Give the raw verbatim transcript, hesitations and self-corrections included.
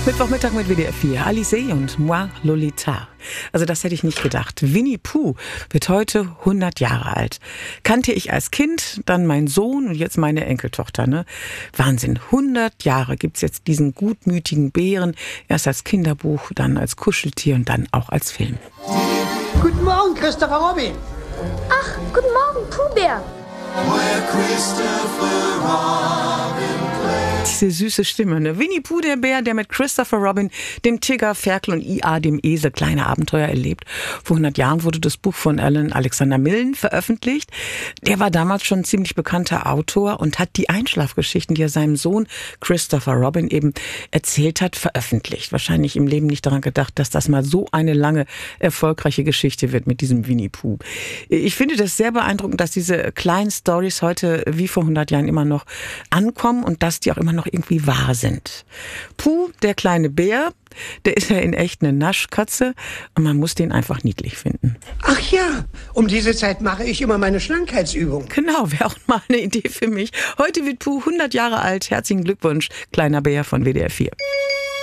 Mittwochmittag mit W D R vier. Alizée und Moi Lolita. Also das hätte ich nicht gedacht. Winnie Pooh wird heute hundert Jahre alt. Kannte ich als Kind, dann mein Sohn und jetzt meine Enkeltochter. Ne? Wahnsinn, hundert Jahre gibt's jetzt diesen gutmütigen Bären. Erst als Kinderbuch, dann als Kuscheltier und dann auch als Film. Guten Morgen, Christopher Robin. Ach, guten Morgen, Pooh-Bär. Diese süße Stimme, ne? Winnie Pooh, der Bär, der mit Christopher Robin, dem Tiger, Ferkel und I A, dem Esel, kleine Abenteuer erlebt. Vor hundert Jahren wurde das Buch von Alan Alexander Milne veröffentlicht. Der war damals schon ein ziemlich bekannter Autor und hat die Einschlafgeschichten, die er seinem Sohn Christopher Robin eben erzählt hat, veröffentlicht. Wahrscheinlich im Leben nicht daran gedacht, dass das mal so eine lange, erfolgreiche Geschichte wird mit diesem Winnie Pooh. Ich finde das sehr beeindruckend, dass diese kleinen Storys heute wie vor hundert Jahren immer noch ankommen und dass die auch immer noch irgendwie wahr sind. Pooh, der kleine Bär, der ist ja in echt eine Naschkatze und man muss den einfach niedlich finden. Ach ja, um diese Zeit mache ich immer meine Schlankheitsübung. Genau, wäre auch mal eine Idee für mich. Heute wird Pooh hundert Jahre alt. Herzlichen Glückwunsch, kleiner Bär von W D R vier.